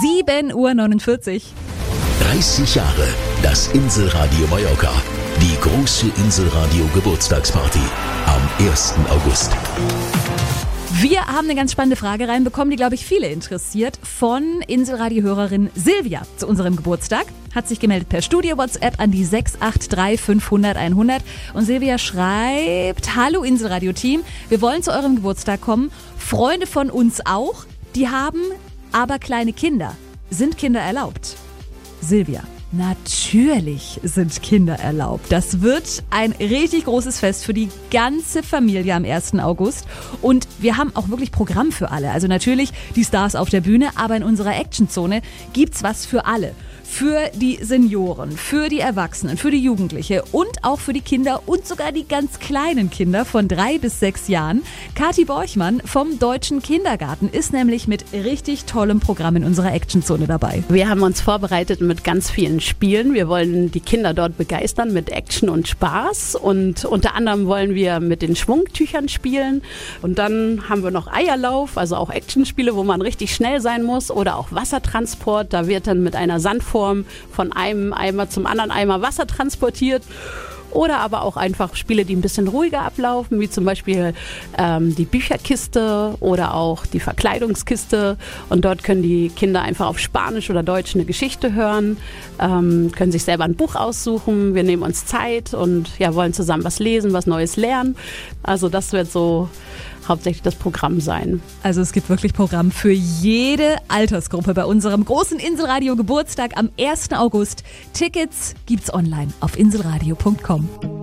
7:49 Uhr. 30 Jahre das Inselradio Mallorca. Die große Inselradio Geburtstagsparty am 1. August. Wir haben eine ganz spannende Frage reinbekommen, die, glaube ich, viele interessiert. Von Inselradio-Hörerin Silvia zu unserem Geburtstag. Hat sich gemeldet per Studio-WhatsApp an die 683 500 100. Und Silvia schreibt: Hallo Inselradio-Team, wir wollen zu eurem Geburtstag kommen. Freunde von uns auch, die haben aber kleine Kinder. Sind Kinder erlaubt? Silvia: Natürlich sind Kinder erlaubt. Das wird ein richtig großes Fest für die ganze Familie am 1. August. Und wir haben auch wirklich Programm für alle. Also natürlich die Stars auf der Bühne, aber in unserer Actionzone gibt's was für alle. Für die Senioren, für die Erwachsenen, für die Jugendliche und auch für die Kinder und sogar die ganz kleinen Kinder von 3 bis 6 Jahren. Kathi Borchmann vom Deutschen Kindergarten ist nämlich mit richtig tollem Programm in unserer Actionzone dabei. Wir haben uns vorbereitet mit ganz vielen Spielen. Wir wollen die Kinder dort begeistern mit Action und Spaß. Und unter anderem wollen wir mit den Schwungtüchern spielen. Und dann haben wir noch Eierlauf, also auch Actionspiele, wo man richtig schnell sein muss. Oder auch Wassertransport. Da wird dann mit einer Sandform von einem Eimer zum anderen Eimer Wasser transportiert. Oder aber auch einfach Spiele, die ein bisschen ruhiger ablaufen, wie zum Beispiel die Bücherkiste oder auch die Verkleidungskiste. Und dort können die Kinder einfach auf Spanisch oder Deutsch eine Geschichte hören, können sich selber ein Buch aussuchen. Wir nehmen uns Zeit und wollen zusammen was lesen, was Neues lernen. Also das wird so hauptsächlich das Programm sein. Also es gibt wirklich Programm für jede Altersgruppe bei unserem großen Inselradio Geburtstag am 1. August. Tickets gibt's online auf inselradio.com.